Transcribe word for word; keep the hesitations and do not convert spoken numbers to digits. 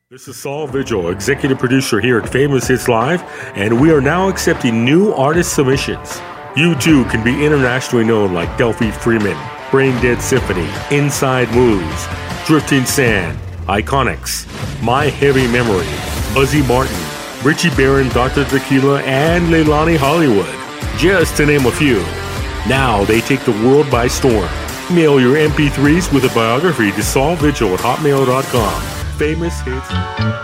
This is Saul Vigil, executive producer here at Famous Hits Live, and we are now accepting new artist submissions. You too can be internationally known like Delphi Freeman, Brain Dead Symphony, Inside Moves, Drifting Sand, Iconics, My Heavy Memory, Buzzy Martin, Richie Barron, Doctor Tequila, and Leilani Hollywood, just to name a few. Now they take the world by storm. Mail your M P threes with a biography to saul vigil at hotmail dot com. Famous Hits.